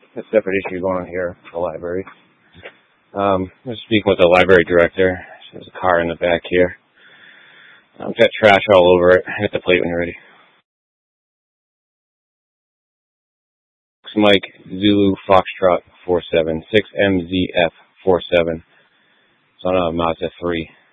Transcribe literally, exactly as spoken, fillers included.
a separate issue going on here at the library. Um, I'm speaking with the library director. There's a car in the back here. I've got trash all over it. Hit the plate when you're ready. Mike Zulu Foxtrot four seven six M Z F four seven. It's on a Mazda three.